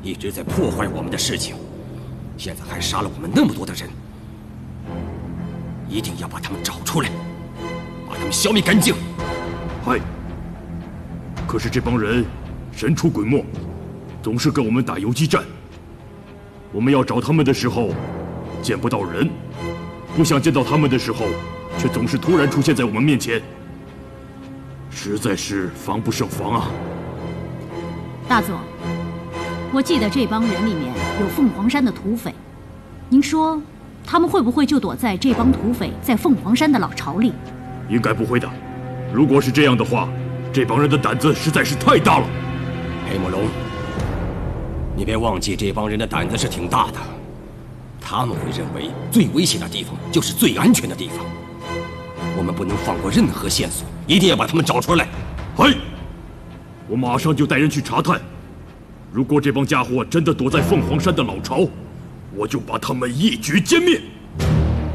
一直在破坏我们的事情，现在还杀了我们那么多的人，一定要把他们找出来，把他们消灭干净。 嗨，可是这帮人神出鬼没，总是跟我们打游击战。我们要找他们的时候，见不到人；不想见到他们的时候，却总是突然出现在我们面前，实在是防不胜防啊！ 大佐，我记得这帮人里面有凤凰山的土匪，您说他们会不会就躲在这帮土匪在凤凰山的老巢里？ 应该不会的。如果是这样的话，这帮人的胆子实在是太大了。 黑木龙，你别忘记，这帮人的胆子是挺大的。他们会认为最危险的地方就是最安全的地方。我们不能放过任何线索，一定要把他们找出来。 嗨，我马上就带人去查探。如果这帮家伙真的躲在凤凰山的老巢，我就把他们一举歼灭。